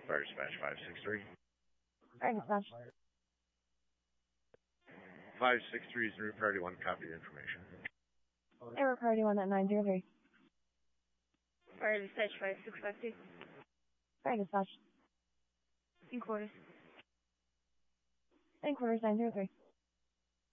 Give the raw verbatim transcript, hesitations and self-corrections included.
Fire dispatch five six three. Fire dispatch. five six three is route priority one, copy the information. Air priority one at nine zero three. Fire dispatch five six five two. Fire dispatch. In quarters. In quarters nine zero three.